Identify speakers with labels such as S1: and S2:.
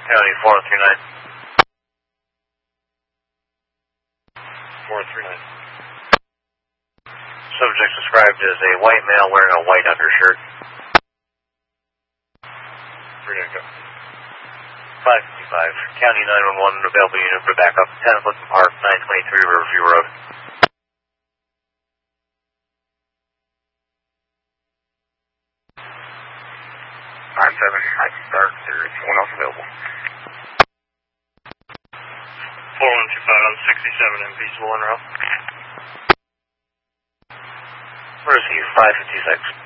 S1: County 4039. 439. Subject described as a white male wearing a white undershirt. Ready to go. 555. County 911, available unit for backup. 10 Woodland Park, 923 Riverview Road.
S2: 9-7, I can start. There is someone else available.
S1: 4125 on 67 in Peaceful Monroe. Receive 556.